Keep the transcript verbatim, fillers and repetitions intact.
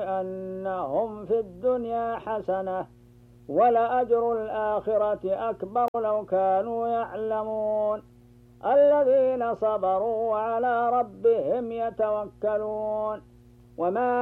أنهم في الدنيا حسنة ولأجر الآخرة أكبر لو كانوا يعلمون الذين صبروا وعلى ربهم يتوكلون وما